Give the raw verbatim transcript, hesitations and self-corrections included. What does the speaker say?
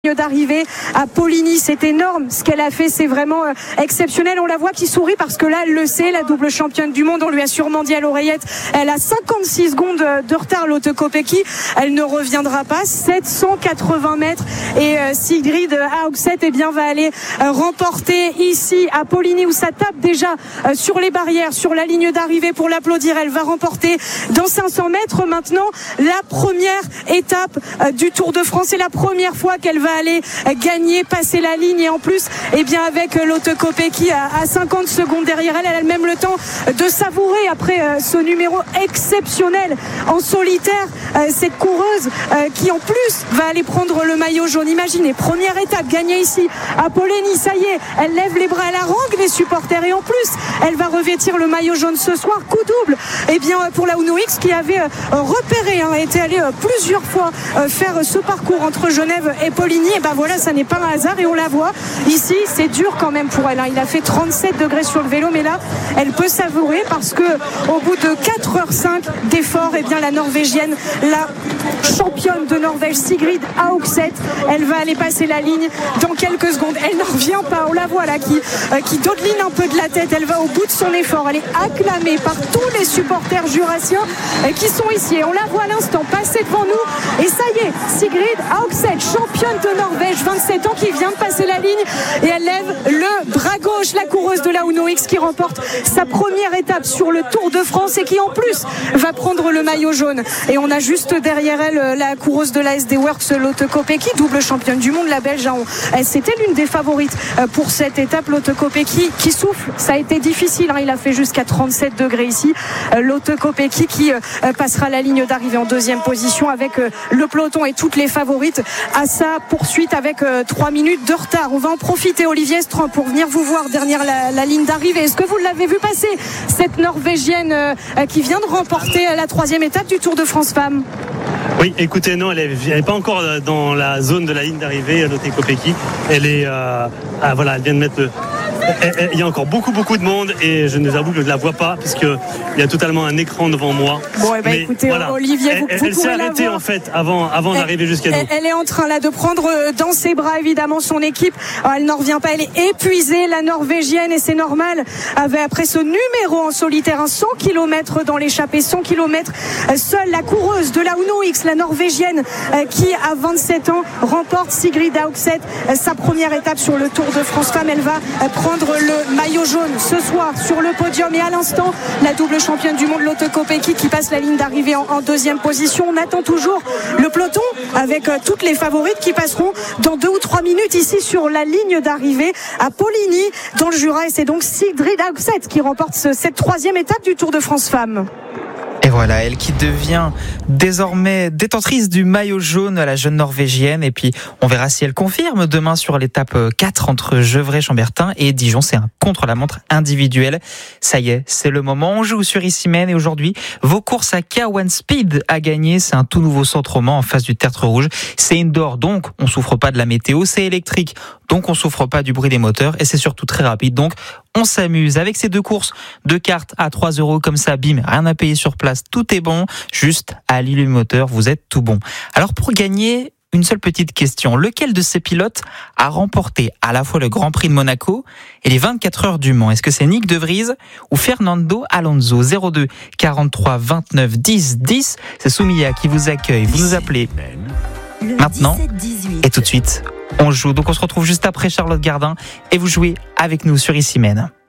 D'arriver à Poligny, c'est énorme ce qu'elle a fait, c'est vraiment euh, exceptionnel. On la voit qui sourit parce que là elle le sait, la double championne du monde, on lui a sûrement dit à l'oreillette, elle a cinquante-six secondes de retard, Lotte Kopecky, elle ne reviendra pas. Sept cent quatre-vingts mètres et euh, Sigrid Haugset eh bien va aller euh, remporter ici à Poligny où ça tape déjà euh, sur les barrières, sur la ligne d'arrivée pour l'applaudir. Elle va remporter dans cinq cents mètres maintenant la première étape euh, du Tour de France. C'est la première fois qu'elle va aller gagner, passer la ligne, et en plus eh bien avec Lotte Kopecky à cinquante secondes derrière elle, elle a même le temps de savourer après ce numéro exceptionnel en solitaire, cette coureuse qui en plus va aller prendre le maillot jaune. Imaginez, première étape gagnée ici à Poligny, ça y est, elle lève les bras, elle harangue les supporters et en plus elle va revêtir le maillot jaune ce soir. Coup double eh bien pour la Uno X qui avait repéré, hein, était allée plusieurs fois faire ce parcours entre Genève et Poligny. Et ben voilà, ça n'est pas un hasard et on la voit ici, c'est dur quand même pour elle, hein. Il a fait trente-sept degrés sur le vélo, mais là elle peut savourer parce que au bout de quatre heures cinq d'effort, et bien la Norvégienne, la championne de Norvège Sigrid Haugset, elle va aller passer la ligne dans quelques secondes. Elle n'en revient pas, on la voit là qui, euh, qui dodeline un peu de la tête, elle va au bout de son effort, elle est acclamée par tous les supporters jurassiens euh, qui sont ici et on la voit à l'instant passer devant nous et ça y est, Sigrid Haugset, championne de Norvège, vingt-sept ans, qui vient de passer la ligne et elle lève le bras gauche, la coureuse de la Uno X qui remporte sa première étape sur le Tour de France et qui en plus va prendre le maillot jaune. Et on a juste derrière elle la coureuse de la S D Works, Lotte Kopecky, double championne du monde, la Belge. C'était l'une des favorites pour cette étape. Lotte Kopecky qui souffle, ça a été difficile, hein. Il a fait jusqu'à trente-sept degrés ici. Lotte Kopecky qui passera la ligne d'arrivée en deuxième position avec le peloton et toutes les favorites à sa poursuite avec euh, trois minutes de retard. On va en profiter, Olivier Strand, pour venir vous voir derrière la, la ligne d'arrivée. Est-ce que vous l'avez vu passer, cette Norvégienne euh, qui vient de remporter la troisième étape du Tour de France Femmes? Oui, écoutez, non, elle n'est pas encore dans la zone de la ligne d'arrivée, Lotte Kopecky. Elle est, euh, ah, voilà, elle vient de mettre le... Il y a encore beaucoup beaucoup de monde et je ne vous avoue que je ne la vois pas puisqu'il y a totalement un écran devant moi. Bon, eh ben, mais écoutez, voilà, Olivier, vous, elle, vous elle s'est arrêtée en fait avant, avant elle, d'arriver jusqu'à nous. Elle est en train là de prendre dans ses bras évidemment son équipe. Alors, elle n'en revient pas, elle est épuisée, la Norvégienne, et c'est normal. Après ce numéro en solitaire, cent kilomètres dans l'échappée, cent kilomètres seule, la coureuse de la Uno X, la Norvégienne, qui à vingt-sept ans remporte, Sigrid Haugset, sa première étape sur le Tour de France Femmes. Elle va prendre le maillot jaune ce soir sur le podium et à l'instant la double championne du monde Lotte Kopecky qui passe la ligne d'arrivée en, en deuxième position. On attend toujours le peloton avec euh, toutes les favorites qui passeront dans deux ou trois minutes ici sur la ligne d'arrivée à Poligny dans le Jura, et c'est donc Sigrid Haugset qui remporte ce, cette troisième étape du Tour de France Femmes. Et voilà, elle qui devient désormais détentrice du maillot jaune, à la jeune Norvégienne. Et puis, on verra si elle confirme demain sur l'étape quatre entre Gevrey-Chambertin et Dijon. C'est un contre-la-montre individuel. Ça y est, c'est le moment. On joue sur Issymène et aujourd'hui, vos courses à K un Speed à gagner. C'est un tout nouveau centre roman en face du Tertre Rouge. C'est indoor, donc on souffre pas de la météo. C'est électrique, donc on souffre pas du bruit des moteurs. Et c'est surtout très rapide, donc on s'amuse avec ces deux courses de cartes à trois euros comme ça, bim, rien à payer sur place, tout est bon, juste à allumer le moteur, vous êtes tout bon. Alors pour gagner, une seule petite question, lequel de ces pilotes a remporté à la fois le Grand Prix de Monaco et les vingt-quatre heures du Mans? Est-ce que c'est Nick De Vries ou Fernando Alonso? Zéro deux quarante-trois vingt-neuf dix dix, c'est Soumia qui vous accueille, vous nous appelez maintenant et tout de suite on joue. Donc on se retrouve juste après Charlotte Gardin et vous jouez avec nous sur Issymène.